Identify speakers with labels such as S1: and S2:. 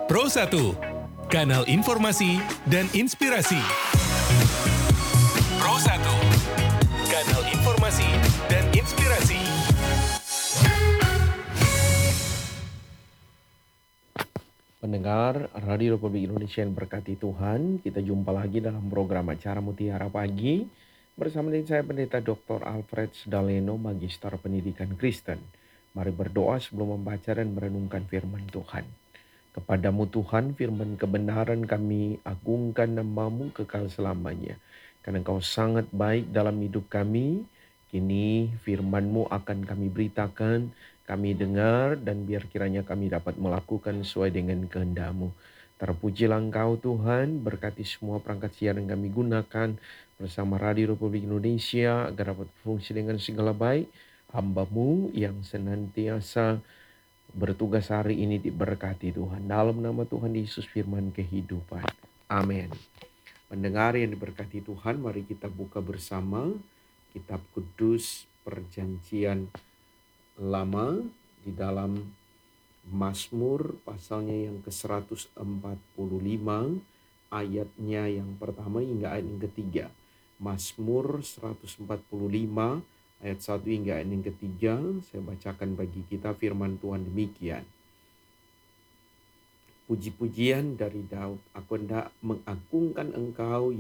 S1: Pro 1, kanal informasi dan inspirasi. Pro 1, kanal informasi dan inspirasi.
S2: Pendengar Radio Republik Indonesia yang berkati Tuhan, kita jumpa lagi dalam program acara Mutiara Pagi bersama dengan saya Pendeta Dr. Alfred Sdaleno, Magister Pendidikan Kristen. Mari berdoa sebelum membaca dan merenungkan firman Tuhan. Kepadamu Tuhan, firman kebenaran kami agungkan namamu kekal selamanya. Karena Engkau sangat baik dalam hidup kami, kini firman-Mu akan kami beritakan, kami dengar, dan biar kiranya kami dapat melakukan sesuai dengan kehendak-Mu. Terpujilah Engkau Tuhan, berkati semua perangkat siaran yang kami gunakan bersama Radio Republik Indonesia agar dapat berfungsi dengan segala baik. Hamba-Mu yang senantiasa bertugas hari ini diberkati Tuhan. Dalam nama Tuhan Yesus firman kehidupan. Amin. Pendengar yang diberkati Tuhan, mari kita buka bersama Kitab Kudus Perjanjian Lama di dalam Mazmur pasalnya yang ke-145, ayatnya yang pertama hingga ayat yang ketiga. Mazmur 145 ayat 1 hingga ayat yang ketiga, saya bacakan bagi kita firman Tuhan demikian. Puji-pujian dari Daud, aku hendak mengagungkan Engkau